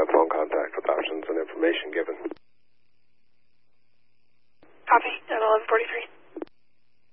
have phone contact with options and information given. Copy at 11:43.